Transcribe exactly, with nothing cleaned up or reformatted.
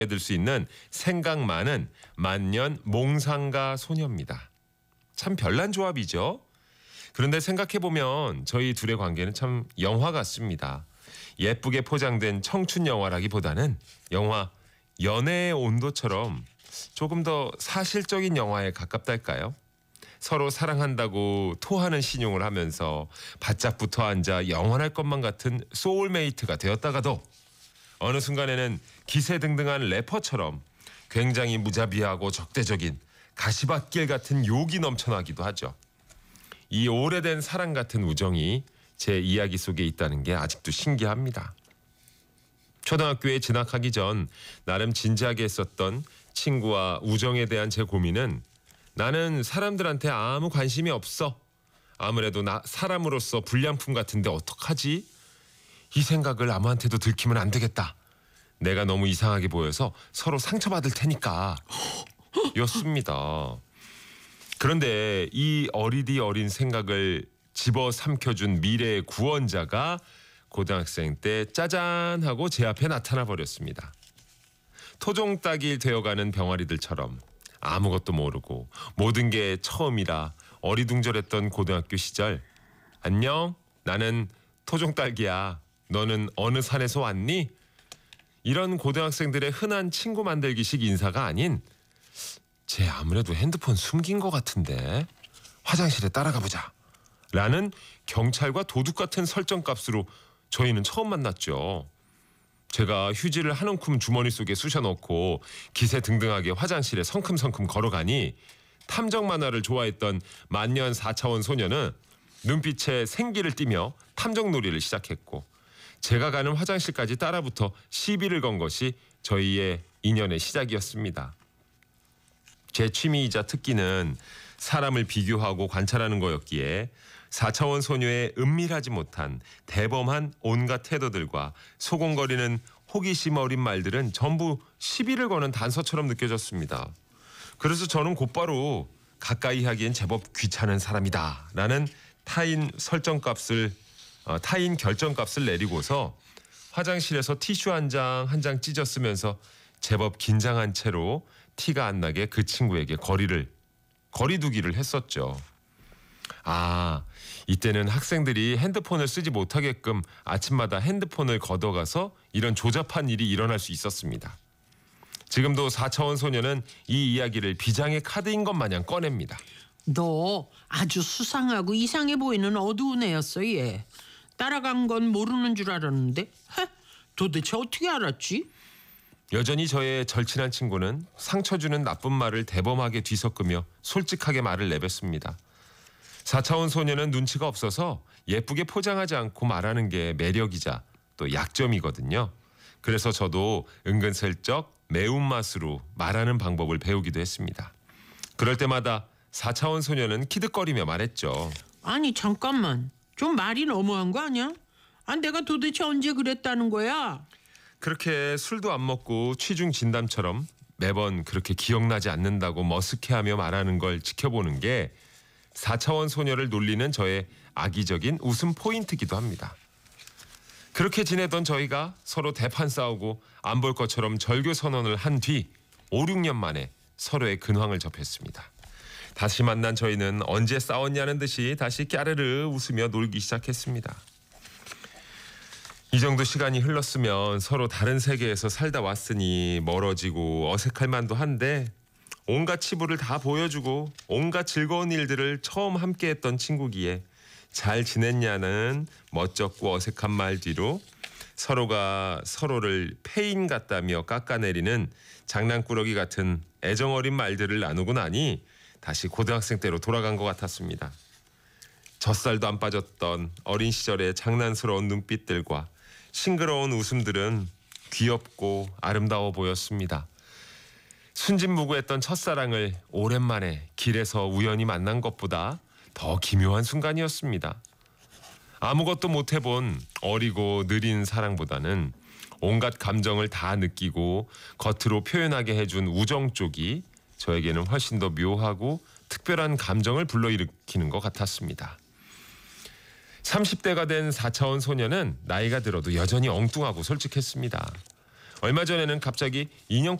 들 수 있는 생각 많은 만년 몽상가 소녀입니다. 참 별난 조합이죠. 그런데 생각해보면 저희 둘의 관계는 참 영화 같습니다. 예쁘게 포장된 청춘 영화라기보다는 영화 연애의 온도처럼 조금 더 사실적인 영화에 가깝달까요? 서로 사랑한다고 토하는 신용을 하면서 바짝 붙어 앉아 영원할 것만 같은 소울메이트가 되었다가도 어느 순간에는 기세등등한 래퍼처럼 굉장히 무자비하고 적대적인 가시밭길 같은 욕이 넘쳐나기도 하죠. 이 오래된 사랑 같은 우정이 제 이야기 속에 있다는 게 아직도 신기합니다. 초등학교에 진학하기 전 나름 진지하게 했었던 친구와 우정에 대한 제 고민은 나는 사람들한테 아무 관심이 없어. 아무래도 나 사람으로서 불량품 같은데 어떡하지? 이 생각을 아무한테도 들키면 안 되겠다. 내가 너무 이상하게 보여서 서로 상처받을 테니까 였습니다. 그런데 이 어리디 어린 생각을 집어삼켜준 미래의 구원자가 고등학생 때 짜잔 하고 제 앞에 나타나 버렸습니다. 토종닭이 되어가는 병아리들처럼 아무것도 모르고 모든 게 처음이라 어리둥절했던 고등학교 시절. 안녕, 나는 토종딸기야. 너는 어느 산에서 왔니? 이런 고등학생들의 흔한 친구 만들기식 인사가 아닌 쟤 아무래도 핸드폰 숨긴 것 같은데 화장실에 따라가 보자 라는 경찰과 도둑 같은 설정값으로 저희는 처음 만났죠. 제가 휴지를 한 움큼 주머니 속에 쑤셔넣고 기세등등하게 화장실에 성큼성큼 걸어가니 탐정 만화를 좋아했던 만년 사 차원 소녀는 눈빛에 생기를 띠며 탐정놀이를 시작했고 제가 가는 화장실까지 따라붙어 시비를 건 것이 저희의 인연의 시작이었습니다. 제 취미이자 특기는 사람을 비교하고 관찰하는 거였기에 사 차원 소녀의 은밀하지 못한 대범한 온갖 태도들과 소곤거리는 호기심 어린 말들은 전부 시비를 거는 단서처럼 느껴졌습니다. 그래서 저는 곧바로 가까이 하기엔 제법 귀찮은 사람이다 라는 타인 설정값을 어, 타인 결정값을 내리고서 화장실에서 티슈 한 장 한 장 찢었으면서 제법 긴장한 채로 티가 안 나게 그 친구에게 거리를 거리두기를 했었죠. 아, 이때는 학생들이 핸드폰을 쓰지 못하게끔 아침마다 핸드폰을 걷어가서 이런 조잡한 일이 일어날 수 있었습니다. 지금도 사 차원 소녀는 이 이야기를 비장의 카드인 것 마냥 꺼냅니다. 너 아주 수상하고 이상해 보이는 어두운 애였어 얘. 따라간 건 모르는 줄 알았는데 헤? 도대체 어떻게 알았지? 여전히 저의 절친한 친구는 상처 주는 나쁜 말을 대범하게 뒤섞으며 솔직하게 말을 내뱉습니다. 사 차원 소녀는 눈치가 없어서 예쁘게 포장하지 않고 말하는 게 매력이자 또 약점이거든요. 그래서 저도 은근슬쩍 매운맛으로 말하는 방법을 배우기도 했습니다. 그럴 때마다 사 차원 소녀는 키득거리며 말했죠. 아니 잠깐만, 좀 말이 너무한 거 아니야? 아, 내가 도대체 언제 그랬다는 거야? 그렇게 술도 안 먹고 취중 진담처럼 매번 그렇게 기억나지 않는다고 머쓱해하며 말하는 걸 지켜보는 게 사 차원 소녀를 놀리는 저의 악의적인 웃음 포인트기도 합니다. 그렇게 지내던 저희가 서로 대판 싸우고 안 볼 것처럼 절교 선언을 한 뒤 오, 육 년 만에 서로의 근황을 접했습니다. 다시 만난 저희는 언제 싸웠냐는 듯이 다시 까르르 웃으며 놀기 시작했습니다. 이 정도 시간이 흘렀으면 서로 다른 세계에서 살다 왔으니 멀어지고 어색할 만도 한데 온갖 치부를 다 보여주고 온갖 즐거운 일들을 처음 함께했던 친구기에 잘 지냈냐는 멋쩍고 어색한 말 뒤로 서로가 서로를 페인 같다며 깎아내리는 장난꾸러기 같은 애정어린 말들을 나누고 나니 다시 고등학생 때로 돌아간 것 같았습니다. 젖살도 안 빠졌던 어린 시절의 장난스러운 눈빛들과 싱그러운 웃음들은 귀엽고 아름다워 보였습니다. 순진무구했던 첫사랑을 오랜만에 길에서 우연히 만난 것보다 더 기묘한 순간이었습니다. 아무것도 못 해본 어리고 느린 사랑보다는 온갖 감정을 다 느끼고 겉으로 표현하게 해준 우정 쪽이 저에게는 훨씬 더 묘하고 특별한 감정을 불러일으키는 것 같았습니다. 삼십 대가 된 사 차원 소녀는 나이가 들어도 여전히 엉뚱하고 솔직했습니다. 얼마 전에는 갑자기 인형